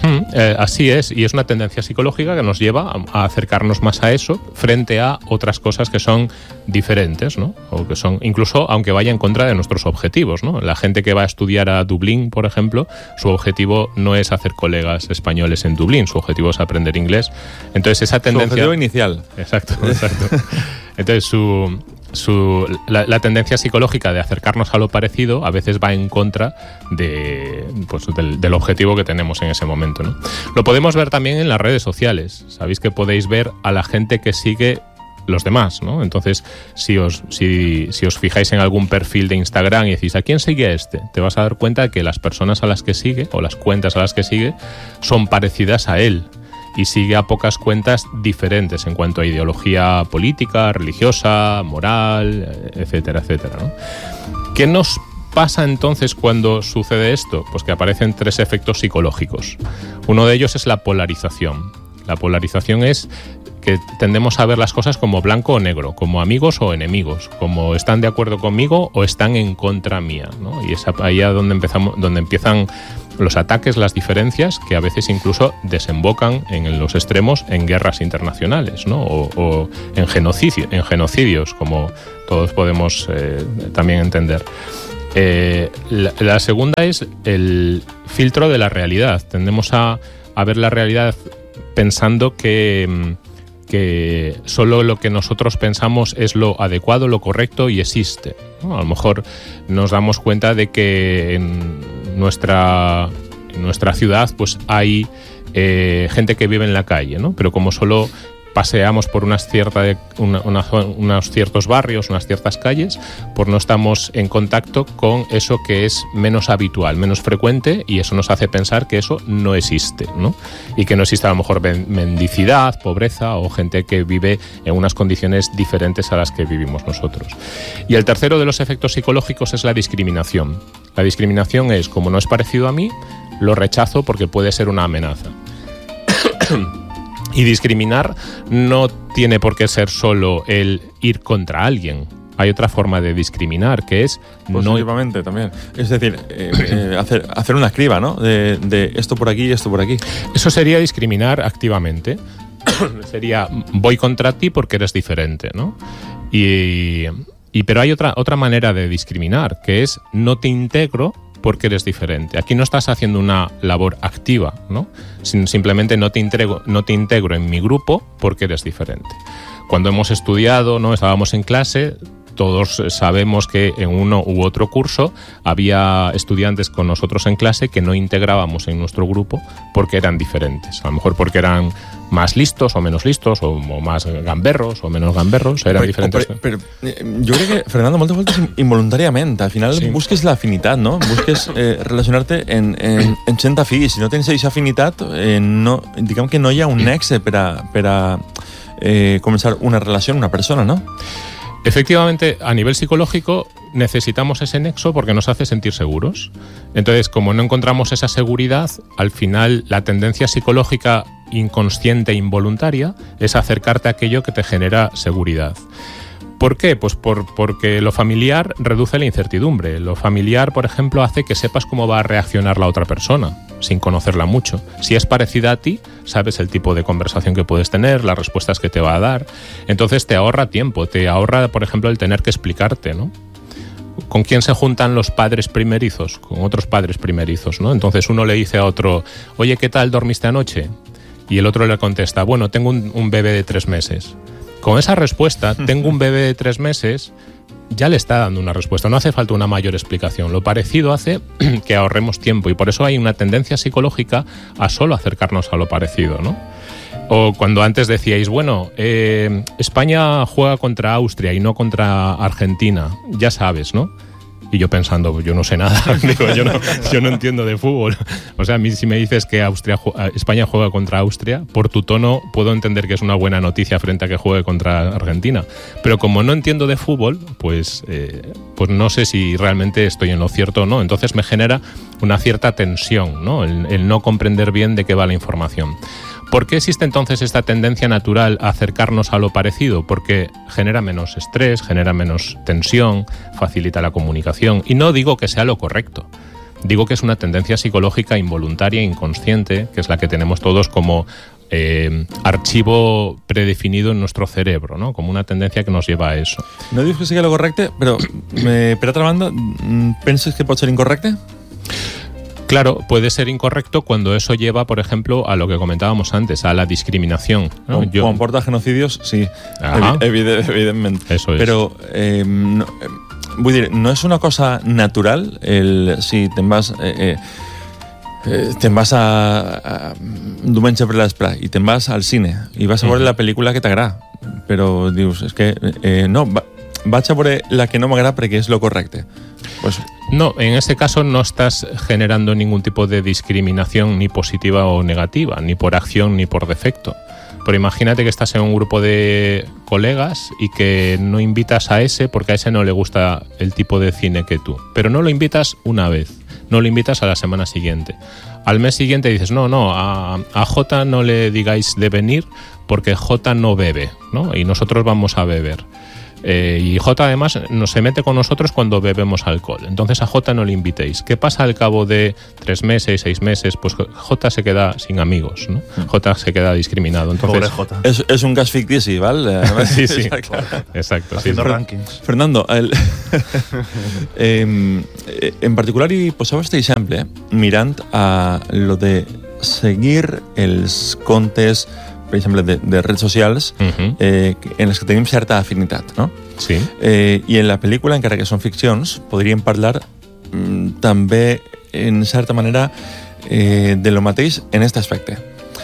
Mm, eh, así es, y es una tendencia psicológica que nos lleva a, a acercarnos más a eso frente a otras cosas que son diferentes, ¿no? O que son, incluso aunque vaya en contra de nuestros objetivos, ¿no? La gente que va a estudiar a Dublín, por ejemplo, su objetivo no es hacer colegas españoles en Dublín, su objetivo es aprender inglés. Entonces esa tendencia... Su objetivo inicial. Exacto, exacto. Entonces su... Su, la, la tendencia psicológica de acercarnos a lo parecido a veces va en contra de, pues, del, del objetivo que tenemos en ese momento, ¿no? Lo podemos ver también en las redes sociales. Sabéis que podéis ver a la gente que sigue los demás, ¿no? Entonces, si os, si, si os fijáis en algún perfil de Instagram y decís, ¿a quién sigue este? Te vas a dar cuenta de que las personas a las que sigue, o las cuentas a las que sigue, son parecidas a él. Y sigue a pocas cuentas diferentes en cuanto a ideología política, religiosa, moral, etcétera, etcétera, ¿no? ¿Qué nos pasa entonces cuando sucede esto? Pues que aparecen tres efectos psicológicos. Uno de ellos es la polarización. La polarización es que tendemos a ver las cosas como blanco o negro, como amigos o enemigos, como están de acuerdo conmigo o están en contra mía, ¿no? Y es ahí a donde empezamos, donde empiezan los ataques, las diferencias, que a veces incluso desembocan en los extremos en guerras internacionales, ¿no? o, o en, genocidio, en genocidios, como todos podemos eh, también entender. Eh, la, la segunda es el filtro de la realidad. Tendemos a, a ver la realidad pensando que, que solo lo que nosotros pensamos es lo adecuado, lo correcto y existe, ¿no? A lo mejor nos damos cuenta de que en nuestra, en nuestra ciudad pues hay eh, gente que vive en la calle, ¿no? Pero como solo paseamos por unas, cierta de, una, una, unos ciertos barrios, unas ciertas calles, pues no estamos en contacto con eso que es menos habitual, menos frecuente, y eso nos hace pensar que eso no existe, ¿no? Y que no existe a lo mejor mendicidad, pobreza o gente que vive en unas condiciones diferentes a las que vivimos nosotros. Y el tercero de los efectos psicológicos es la discriminación. La discriminación es, como no es parecido a mí, lo rechazo porque puede ser una amenaza. Y discriminar no tiene por qué ser solo el ir contra alguien. Hay otra forma de discriminar, que es... Positivamente no... también. Es decir, eh, eh, hacer, hacer una criba, ¿no? De, de esto por aquí y esto por aquí. Eso sería discriminar activamente. Sería, voy contra ti porque eres diferente, ¿no? Y, y, pero hay otra, otra manera de discriminar, que es no te integro porque eres diferente. Aquí no estás haciendo una labor activa, ¿no? Simplemente no te integro, no te integro en mi grupo porque eres diferente. Cuando hemos estudiado, ¿no? Estábamos en clase, todos sabemos que en uno u otro curso había estudiantes con nosotros en clase que no integrábamos en nuestro grupo porque eran diferentes. A lo mejor porque eran más listos o menos listos, o, o más gamberros o menos gamberros, eran però, diferentes. Però, però, jo crec que, Fernando, moltes voltes involuntàriament, al final sí. busques l'afinitat, no? Busques eh, relacionar-te en, en, en gent afí, i si no tens aquesta afinitat, eh, no, diguem que no hi ha un nexe per a, per a eh, començar una relació amb una persona, ¿no? Efectivamente, a nivel psicológico necesitamos ese nexo porque nos hace sentir seguros. Entonces, como no encontramos esa seguridad, al final la tendencia psicológica inconsciente e involuntaria es acercarte a aquello que te genera seguridad. ¿Por qué? Pues por, porque lo familiar reduce la incertidumbre. Lo familiar, por ejemplo, hace que sepas cómo va a reaccionar la otra persona, sin conocerla mucho. Si es parecida a ti, sabes el tipo de conversación que puedes tener, las respuestas que te va a dar. Entonces te ahorra tiempo, te ahorra, por ejemplo, el tener que explicarte, ¿no? ¿Con quién se juntan los padres primerizos? Con otros padres primerizos, ¿no? Entonces uno le dice a otro, oye, ¿qué tal dormiste anoche? Y el otro le contesta, bueno, tengo un, un bebé de tres meses. Con esa respuesta, tengo un bebé de tres meses, ya le está dando una respuesta. No hace falta una mayor explicación. Lo parecido hace que ahorremos tiempo, y por eso hay una tendencia psicológica a solo acercarnos a lo parecido, ¿no? O cuando antes decíais, bueno, eh, España juega contra Austria y no contra Argentina, ya sabes, ¿no? Y yo pensando, yo no sé nada, digo, yo no, yo no entiendo de fútbol. O sea, a mí si me dices que Austria, España juega contra Austria, por tu tono puedo entender que es una buena noticia frente a que juegue contra Argentina. Pero como no entiendo de fútbol, pues, eh, pues no sé si realmente estoy en lo cierto o no. Entonces me genera una cierta tensión, ¿no? El, el no comprender bien de qué va la información. ¿Por qué existe entonces esta tendencia natural a acercarnos a lo parecido? Porque genera menos estrés, genera menos tensión, facilita la comunicación. Y no digo que sea lo correcto. Digo que es una tendencia psicológica involuntaria, inconsciente, que es la que tenemos todos como eh, archivo predefinido en nuestro cerebro, ¿no? Como una tendencia que nos lleva a eso. No dius que sigui lo correcte, però eh, per altra banda, penses que pot ser incorrecte? Claro, puede ser incorrecto cuando eso lleva, por ejemplo, a lo que comentábamos antes, a la discriminación, ¿no? Quan, Yo... quan porta genocidios, sí, Ajá. evident, evidentment. Eso es. Però, eh, no, vull dir, no és una cosa natural el, si te'n vas... Eh, eh, te'n vas a, a un diumenge per l'espre i te'n vas al cine i vas a veure mm. la pel·lícula que t'agrada, però dius, és que eh, no, va, vaig a veure la que no m'agrada perquè és lo correcte. Pues... No, en ese caso no estás generando ningún tipo de discriminación ni positiva o negativa, ni por acción ni por defecto. Pero imagínate que estás en un grupo de colegas y que no invitas a ese porque a ese no le gusta el tipo de cine que tú. Pero no lo invitas una vez, no lo invitas a la semana siguiente. Al mes siguiente dices, no, no, a, a Jota no le digáis de venir porque Jota no bebe, ¿no? Y nosotros vamos a beber. Eh, y Jota además no se mete con nosotros cuando bebemos alcohol. Entonces a Jota no le invitéis. ¿Qué pasa al cabo de tres meses, seis meses? Pues Jota se queda sin amigos, ¿no? Jota se queda discriminado. Entonces, Pobre Jota. És, és un cas fictici, val? Sí, sí. Exacte. Exacto. Haciendo Sí. rankings. Fernando, el, eh, en particular hi posava este exemple mirant a lo de seguir els comptes, per exemple, de, de redes socials Uh-huh. eh, en les que tenim certa afinitat, no? Sí. Eh, I en la pel·lícula, encara que són ficcions, podríem parlar mm, també, en certa manera, eh, de lo mateix en aquest aspecte.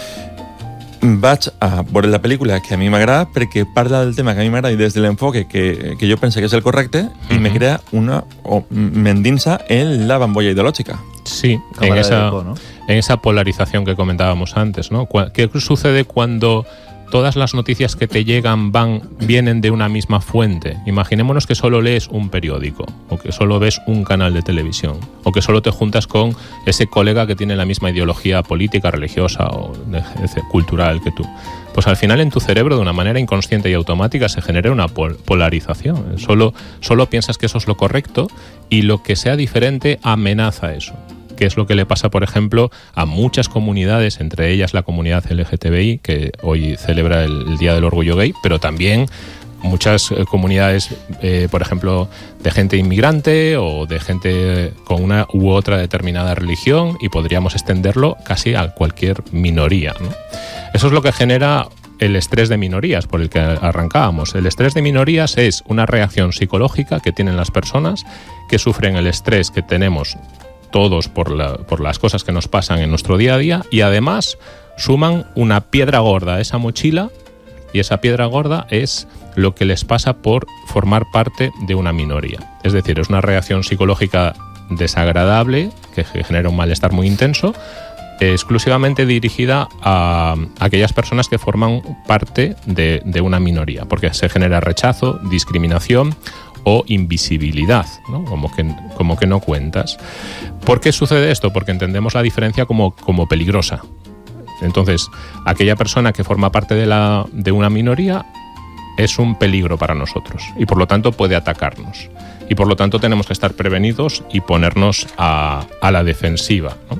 Vaig a veure la pel·lícula que a mi m'agrada perquè parla del tema que a mi m'agrada i des de l'enfoque que, que jo pense que és el correcte uh-huh. i me crea una... o m'endinsa en la bambolla ideològica. Sí, en Cámara de esa, eco, ¿no? en esa polarización que comentábamos antes, ¿no? Cu- ¿Qué sucede cuando todas las noticias que te llegan van vienen de una misma fuente? Imaginémonos que solo lees un periódico, o que solo ves un canal de televisión, o que solo te juntas con ese colega que tiene la misma ideología política, religiosa o de- de- cultural que tú. Pues al final en tu cerebro, de una manera inconsciente y automática, se genera una pol- polarización. Solo, solo piensas que eso es lo correcto y lo que sea diferente amenaza eso. Que es lo que le pasa, por ejemplo, a muchas comunidades, entre ellas la comunidad L G T B I, que hoy celebra el, el Día del Orgullo Gay, pero también muchas eh, comunidades, eh, por ejemplo, de gente inmigrante o de gente con una u otra determinada religión, y podríamos extenderlo casi a cualquier minoría, ¿no? Eso es lo que genera el estrés de minorías, por el que arrancábamos. El estrés de minorías es una reacción psicológica que tienen las personas que sufren el estrés que tenemos todos por, la, por las cosas que nos pasan en nuestro día a día, y además suman una piedra gorda a esa mochila, y esa piedra gorda es lo que les pasa por formar parte de una minoría. Es decir, es una reacción psicológica desagradable que genera un malestar muy intenso, eh, exclusivamente dirigida a, a aquellas personas que forman parte de, de una minoría, porque se genera rechazo, discriminación o invisibilidad, ¿no? Como que, como que no cuentas. ¿Por qué sucede esto? Porque entendemos la diferencia como, como peligrosa. Entonces, aquella persona que forma parte de, la, de una minoría es un peligro para nosotros y por lo tanto puede atacarnos. Y por lo tanto tenemos que estar prevenidos y ponernos a, a la defensiva, ¿no?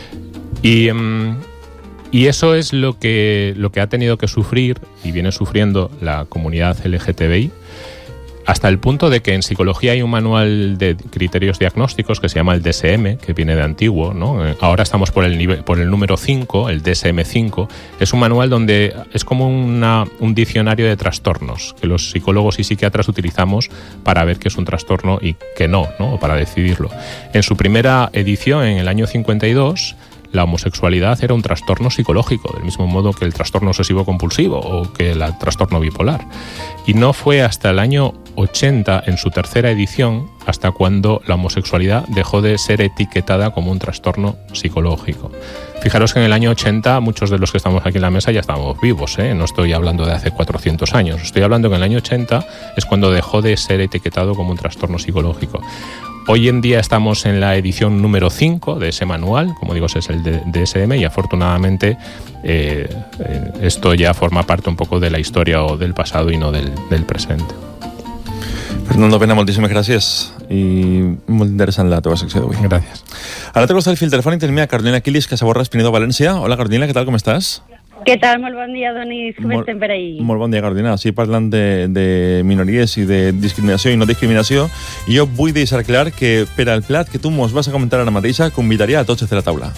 Y, um, y eso es lo que, lo que ha tenido que sufrir y viene sufriendo la comunidad L G T B I, hasta el punto de que en psicología hay un manual de criterios diagnósticos que se llama el D S M, que viene de antiguo, ¿no? Ahora estamos por el nivel, por el número cinco, el D S M cinco. Es un manual donde es como una, un diccionario de trastornos que los psicólogos y psiquiatras utilizamos para ver qué es un trastorno y qué no, ¿no? O para decidirlo. En su primera edición, en el año cincuenta y dos, la homosexualidad era un trastorno psicológico, del mismo modo que el trastorno obsesivo-compulsivo o que el trastorno bipolar. Y no fue hasta el año ochenta, en su tercera edición, hasta cuando la homosexualidad dejó de ser etiquetada como un trastorno psicológico. Fijaros que en el año ochenta muchos de los que estamos aquí en la mesa ya estábamos vivos, ¿eh? No estoy hablando de hace cuatrocientos años, estoy hablando que en el año ochenta es cuando dejó de ser etiquetado como un trastorno psicológico. Hoy en día estamos en la edición número cinco de ese manual, como digo, ese es el D S M, y afortunadamente eh, eh, esto ya forma parte un poco de la historia o del pasado y no del, del presente. Fernando Pena, moltíssimes gràcies i molt interessant la teva secció d'avui. Gràcies. A l'altre costat del fil telefònic tenim a Carolina Quilis, Casaborras, Pinedo, València. Hola, Carolina, què tal, com estàs? Què tal? Molt bon dia, Donis. Com Molt- estem per ahir? Molt bon dia, Carolina. Sí, parlant de, de minories i de discriminació i no discriminació, jo vull deixar clar que per al plat que tu mos vas a comentar ara mateixa, convidaria a tots a fer la taula.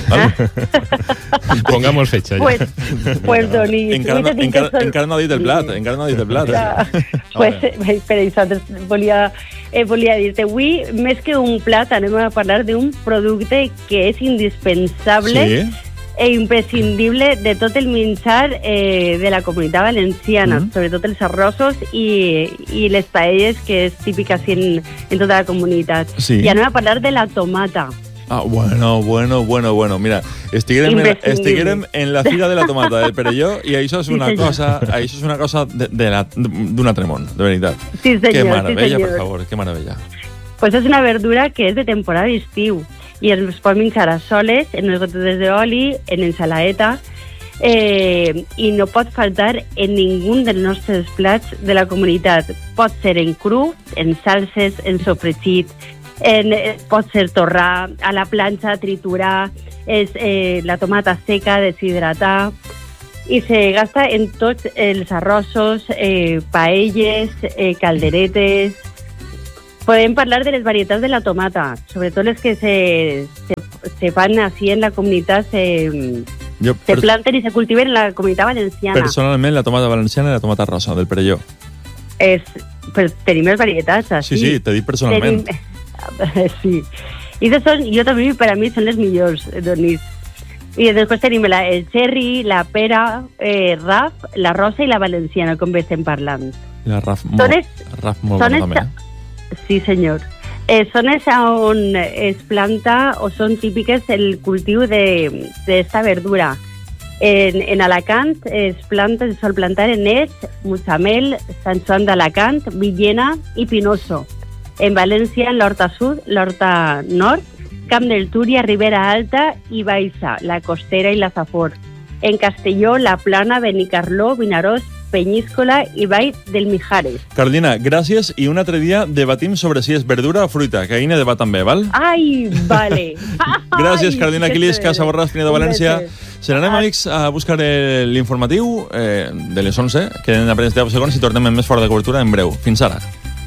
Pongamos fecha ya. Pues, pues Donis... Encara, avui te tinc encara, que sol- encara no ha dit el plat, encara no ha dit el plat. Ja. Pues, eh, per això volia, eh, volia dir-te, avui, més que un plat, anem a parlar d'un producte que és indispensable Sí. e imprescindible de tot el menjar eh, de la comunitat valenciana, mm. sobretot els arrossos i, i les paelles, que és típica així en, en tota la comunitat. Sí. I anem a parlar de la tomata. Ah, bueno, bueno, bueno, bueno. Mira, estiguérem, en, Imprescindible. estiguérem en la fira de la tomata del Perelló i això és Sí, una senyor. cosa, això és una cosa de, de la, d'un altre món, de veritat. Sí, senyor, Qué sí, maravilla, senyor. per favor, qué maravilla. Pues és una verdura que és de temporada d'estiu i es pot menjar a soles, en les gotetes d'oli, en ensaladeta, eh, i no pot faltar en ningú dels nostres plats de la comunitat. Pot ser en cru, en salses, en sofregit, en, eh, pot ser torrar, a la planxa, triturar, és eh, la tomata seca, deshidratar, i se gasta en tots els arrossos, eh, paelles, eh, calderetes. Podem parlar de les varietats de la tomata, sobretot les que se, se, se fan així en la comunitat, se, Jo, se per, planten i se cultiven en la comunitat valenciana. personalment, la tomata valenciana i la tomata rosa, del Perelló. És, però tenim les varietats, així. Sí, sí, t'he dit personalment. Tenim, sí. I són, jo també, per a mi, són les millors, Donis. I després tenim la, el cherry, la pera, eh, raf, la rosa i la valenciana, com bé estem parlant. I la Raf, Són molt, es- Raf molt són bona, es- també. Eh? Sí, senyor. Eh, són es on es planta o són típiques el cultiu d'esta verdura. En, en Alacant es planta, es sol plantar en Es, Mutxamel, Sant Joan d'Alacant, Villena i Pinoso. En València, en l'Horta Sud, l'Horta Nord, Camp del Túria, Ribera Alta i Baixa, la Costera i la Safor. En Castelló, la Plana, Benicarló, Vinaròs, Penyíscola i Vall del Mijares. Carolina, gràcies, i un altre dia debatim sobre si és verdura o fruita, que ahir ne debat també, val? Ai, vale. Gràcies, Ai, Carolina que Quilis, chévere. Casa Borràs, Pinedo, Un València. beset. Se n'anem, amics, a buscar el- l'informatiu eh, de les onze, queden apenas deu segons i tornem amb més fora de cobertura en breu. Fins ara.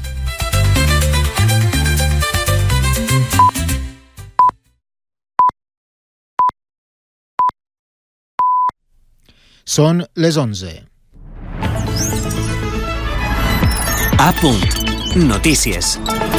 Són les onze. A punt. Notícies.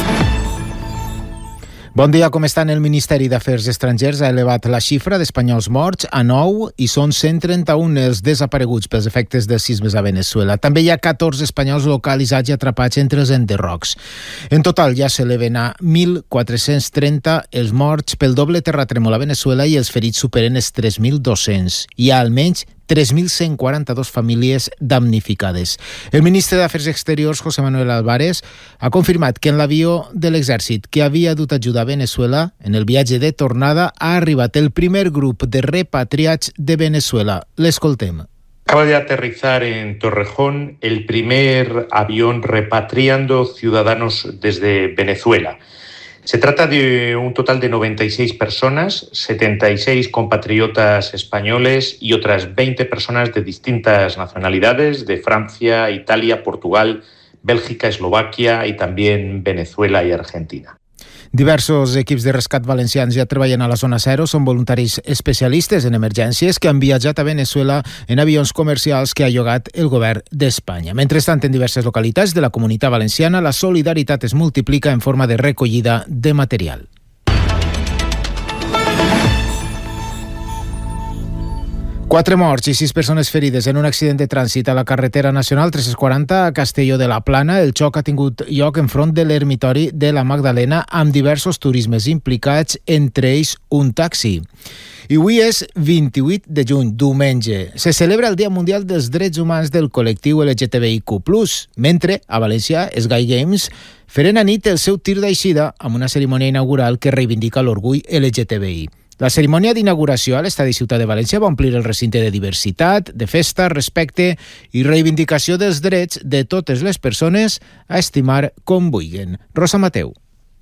Bon dia, com estan? El Ministeri d'Afers Estrangers ha elevat la xifra d'espanyols morts a nou i són cent trenta-un els desapareguts pels efectes dels sismes a Venezuela. També hi ha catorze espanyols localitzats i atrapats entre els enderrocs. En total ja s'eleven a mil quatre-cents trenta els morts pel doble terratrèmol a Venezuela i els ferits superen els tres mil dos-cents. Hi ha almenys tres mil cent quaranta-dos famílies damnificades. El ministre d'Afers Exteriors, José Manuel Álvarez, ha confirmat que en l'avió de l'exèrcit que havia dut ajuda a Venezuela, en el viatge de tornada, ha arribat el primer grup de repatriats de Venezuela. L'escoltem. Acaba de aterrizar en Torrejón el primer avión repatriando ciudadanos desde Venezuela. Se trata de un total de noventa y seis personas, setenta y seis compatriotas españoles y otras veinte personas de distintas nacionalidades, de Francia, Italia, Portugal, Bélgica, Eslovaquia y también Venezuela y Argentina. Diversos equips de rescat valencians ja treballen a la zona zero, són voluntaris especialistes en emergències que han viatjat a Venezuela en avions comercials que ha llogat el govern d'Espanya. Mentrestant, en diverses localitats de la Comunitat Valenciana, la solidaritat es multiplica en forma de recollida de material. Quatre morts i sis persones ferides en un accident de trànsit a la carretera nacional tres-cents quaranta a Castelló de la Plana. El xoc ha tingut lloc enfront de l'ermitori de la Magdalena amb diversos turismes implicats, entre ells un taxi. I avui és vint-i-vuit de juny, diumenge. Se celebra el Dia Mundial dels Drets Humans del col·lectiu L G T B I Q plus, mentre a València, Sky Games feren a nit el seu tir d'eixida amb una cerimònia inaugural que reivindica l'orgull L G T B I. La cerimònia d'inauguració a l'Estadi Ciutat de València va omplir el recinte de diversitat, de festa, respecte i reivindicació dels drets de totes les persones a estimar com vulguin. Rosa Mateu.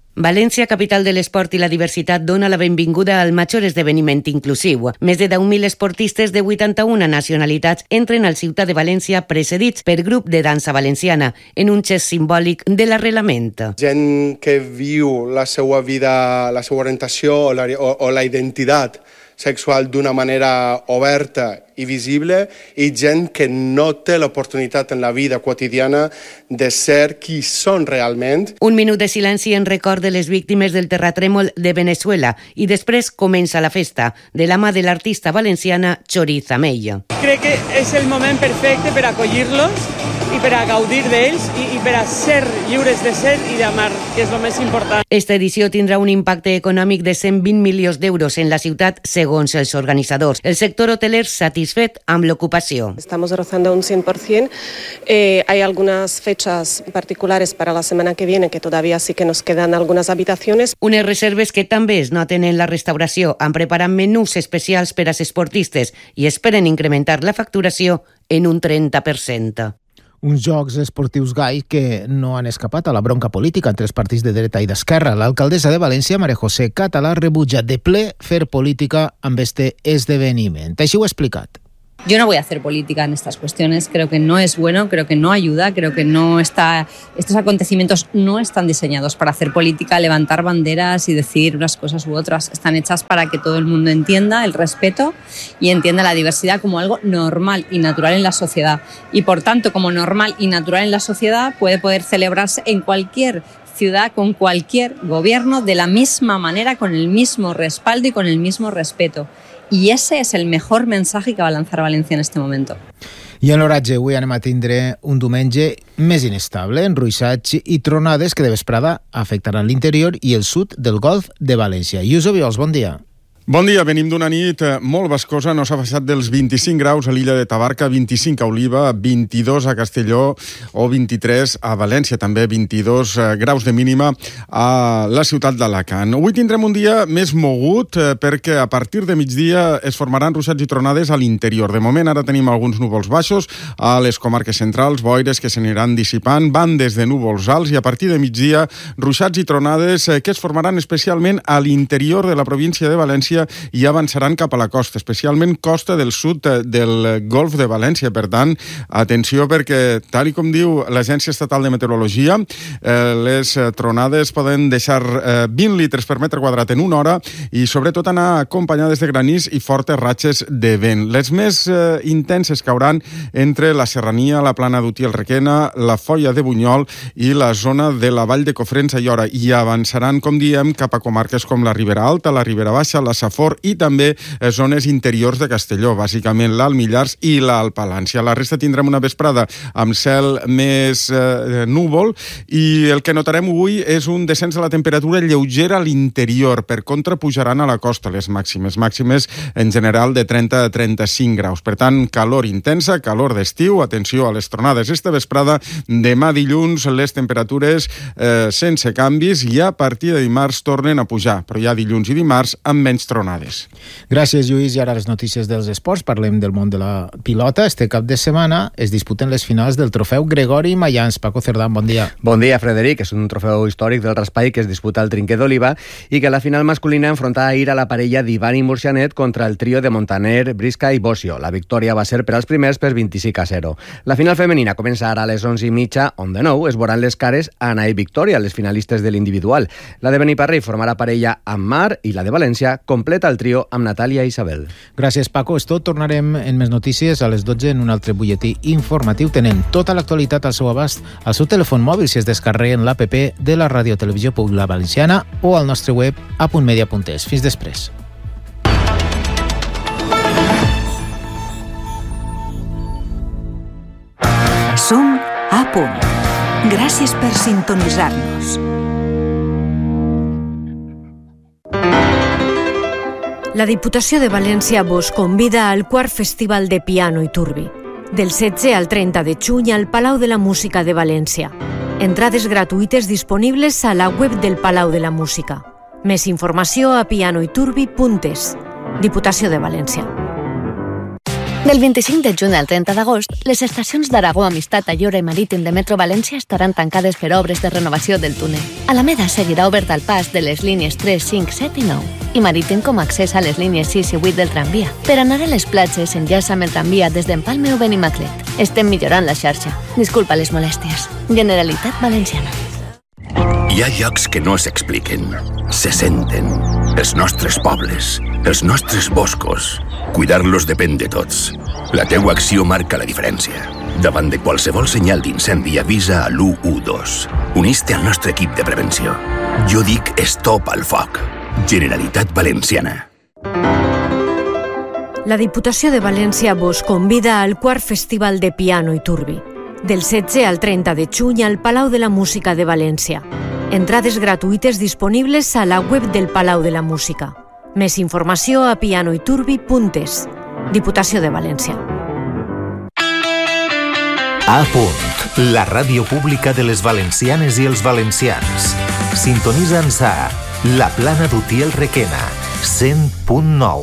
València, capital de l'esport i la diversitat, dona la benvinguda al major esdeveniment inclusiu. Més de deu mil esportistes de vuitanta-una nacionalitats entren al Ciutat de València precedits per grup de dansa valenciana en un gest simbòlic de l'arrelament. Gent que viu la seva vida, la seva orientació o la, o, o la identitat sexual d'una manera oberta i visible, i gent que no té l'oportunitat en la vida quotidiana de ser qui són realment. Un minut de silenci en record de les víctimes del terratrèmol de Venezuela i després comença la festa de la mà de l'artista valenciana Choriza Mella. Crec que és el moment perfecte per acollir-los i per a gaudir d'ells i, i per a ser lliures de ser i d'amar, que és el més important. Esta edició tindrà un impacte econòmic de cent vint milions d'euros en la ciutat, segons els organitzadors. El sector hoteler satisfet amb l'ocupació. Estamos rozando un cien por ciento. Eh, hay algunas fechas particulares para la semana que viene que todavía sí que nos quedan algunas habitaciones. Unes reserves que també es noten en la restauració. Han preparat menús especials per als esportistes i esperen incrementar la facturació en un trenta per cent. Uns jocs esportius gai que no han escapat a la bronca política entre els partits de dreta i d'esquerra. L'alcaldessa de València, María José Català, rebutja de ple fer política amb este esdeveniment. Així ho ha explicat. Yo no voy a hacer política en estas cuestiones, creo que no es bueno, creo que no ayuda, creo que no está, estos acontecimientos no están diseñados para hacer política, levantar banderas y decir unas cosas u otras, están hechas para que todo el mundo entienda el respeto y entienda la diversidad como algo normal y natural en la sociedad, y por tanto como normal y natural en la sociedad puede poder celebrarse en cualquier ciudad, con cualquier gobierno, de la misma manera, con el mismo respaldo y con el mismo respeto. Y ese es el mejor mensaje que va a lanzar Valencia en este momento. I en l'oratge avui anem a tindre un diumenge més inestable, enruixats i tronades que de vesprada afectaran l'interior i el sud del Golf de València. Iuso Viols, bon dia. Bon dia, venim d'una nit molt bascosa, no s'ha baixat dels vint-i-cinc graus a l'illa de Tabarca, vint-i-cinc a Oliva, vint-i-dos a Castelló o vint-i-tres a València, també vint-i-dos graus de mínima a la ciutat d'Alacant. Avui tindrem un dia més mogut perquè a partir de migdia es formaran ruixats i tronades a l'interior. De moment ara tenim alguns núvols baixos a les comarques centrals, boires que s'aniran dissipant, van des de núvols alts i a partir de migdia ruixats i tronades que es formaran especialment a l'interior de la província de València i avançaran cap a la costa, especialment costa del sud del Golf de València. Per tant, atenció perquè, tal i com diu l'Agència Estatal de Meteorologia, eh, les tronades poden deixar eh, vint litres per metre quadrat en una hora i sobretot anar acompanyades de granís i fortes ratxes de vent. Les més eh, intenses cauran entre la Serrania, la Plana d'Utí, el Requena, la Foia de Bunyol i la zona de la Vall de Cofrents a Aiora, i avançaran, com diem, cap a comarques com la Ribera Alta, la Ribera Baixa, la Safor i també zones interiors de Castelló, bàsicament l'Alt Millars i l'Alt Palància. La resta tindrem una vesprada amb cel més eh, núvol i el que notarem avui és un descens de la temperatura lleugera a l'interior. Per contra, pujaran a la costa les màximes, màximes en general de trenta a trenta-cinc graus. Per tant, calor intensa, calor d'estiu, atenció a les tronades esta vesprada. Demà dilluns les temperatures eh, sense canvis i a partir de dimarts tornen a pujar, però ja dilluns i dimarts amb menys tronades. Gràcies, Lluís. I ara les notícies dels esports. Parlem del món de la pilota. Este cap de setmana es disputen les finals del trofeu Gregori Mayans. Paco Cerdán, bon dia. Bon dia, Frederic. És un trofeu històric del raspall que es disputa al Trinquet d'Oliva i que la final masculina enfrontava ahir a la parella d'Ivan i Murcianet contra el trio de Montaner, Brisca i Bossio. La victòria va ser per als primers per vint-i-cinc a zero. La final femenina comença ara a les onze i mitja, on de nou es veuran les cares a Anna i Victòria, les finalistes de l'individual. La de Beniparrell formarà parella amb Mar i la de València completa el trio amb Natàlia i Isabel. Gràcies, Paco. És tot. Tornarem en més notícies a les dotze en un altre butlletí informatiu. Tenen tota l'actualitat al seu abast al seu telèfon mòbil si es descarreguen l'app de la Ràdio Televisió Pública Valenciana o al nostre web a punt media punt es. Fins després. Som a punt. Gràcies per sintonitzar-nos. La Diputació de València vos convida al quart Festival de Piano i Turbi, del setze al trenta de juny al Palau de la Música de València. Entrades gratuïtes disponibles a la web del Palau de la Música. Més informació a pianoiturbi punt es. Diputació de València. Del vint-i-cinc de juny al trenta d'agost, les estacions d'Aragó, Amistat, Ayora i Marítim de Metro València estaran tancades per obres de renovació del túnel. Alameda seguirà obert al pas de les línies tres, cinc, set i nou i Marítim com a accés a les línies sis i vuit del tramvia. Per anar a les platges s'enllaça amb el tramvia des d'Empalme o Benimaclet. Estem millorant la xarxa. Disculpa les molèsties. Generalitat Valenciana. Hi ha llocs que no s'expliquen, se senten. Els nostres pobles, els nostres boscos. Cuidar-los depèn de tots. La teua acció marca la diferència. Davant de qualsevol senyal d'incendi avisa a l'u u dos. Unís-te al nostre equip de prevenció. Jo dic stop al foc. Generalitat Valenciana. La Diputació de València vos convida al quart Festival de Piano i Turbi. Del setze al trenta de juny al Palau de la Música de València. Entrades gratuïtes disponibles a la web del Palau de la Música. Més informació a pianoiturbi punt es. Diputació de València. A punt, la ràdio pública de les valencianes i els valencians. Sintonitza'ns a La Plana d'Utiel Requena, cent punt nou.